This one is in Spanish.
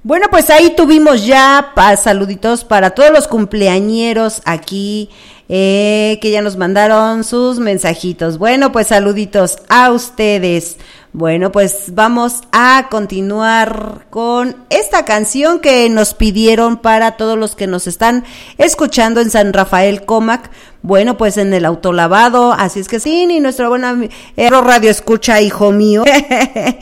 Bueno, pues ahí tuvimos ya saluditos para todos los cumpleañeros aquí, que ya nos mandaron sus mensajitos. Bueno, pues saluditos a ustedes. Bueno, pues vamos a continuar con esta canción que nos pidieron para todos los que nos están escuchando en San Rafael Comac. Bueno, pues en el autolavado, así es que sí, ni nuestra buena radio escucha, hijo mío.